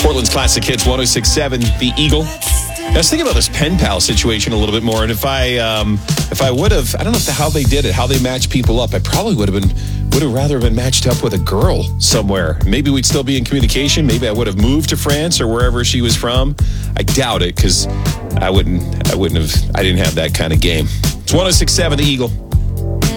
Portland's Classic Hits 106.7, The Eagle. I was thinking about this pen pal situation a little bit more, and if I would have, I don't know how they did it, how they matched people up. I probably would have rather been matched up with a girl somewhere. Maybe we'd still be in communication. Maybe I would have moved to France or wherever she was from. I doubt it, because I didn't have that kind of game. It's 106.7, The Eagle.